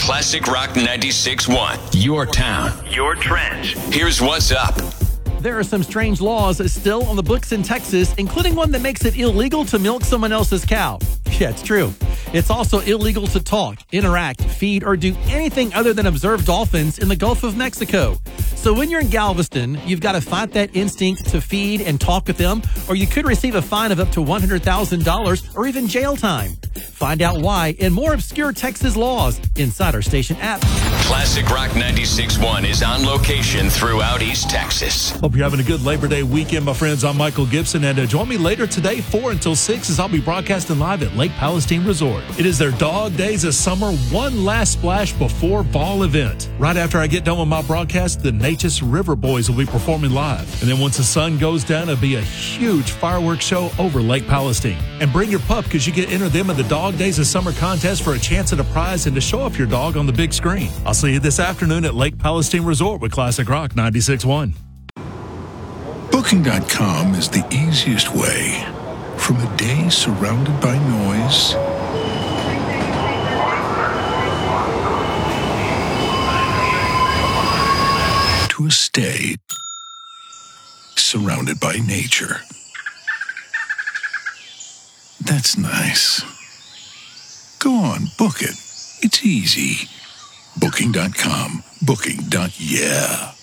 Classic Rock 96.1. Your town. Your trends. Here's what's up. There are some strange laws still on the books in Texas, including one that makes it illegal to milk someone else's cow. Yeah, it's true. It's also illegal to talk, interact, feed, or do anything other than observe dolphins in the Gulf of Mexico. So when you're in Galveston, you've got to fight that instinct to feed and talk with them, or you could receive a fine of up to $100,000 or even jail time. Find out why and more obscure Texas laws inside our station app. Classic Rock 96.1 is on location throughout East Texas. Hope you're having a good Labor Day weekend, my friends. I'm Michael Gibson, and join me later today, 4 until 6, as I'll be broadcasting live at Lake Palestine Resort. It is their Dog Days of Summer, one last splash before fall event. Right after I get done with my broadcast, the Natchez River Boys will be performing live. And then once the sun goes down, it'll be a huge fireworks show over Lake Palestine. And bring your pup, because you can enter them in the Dog Days of Summer contest for a chance at a prize and to show off your dog on the big screen. I'll see you this afternoon at Lake Palestine Resort with Classic Rock 96.1. Booking.com is the easiest way from a day surrounded by noise to a stay surrounded by nature. That's nice. Go on, book it. It's easy. Booking.com. Booking.yeah.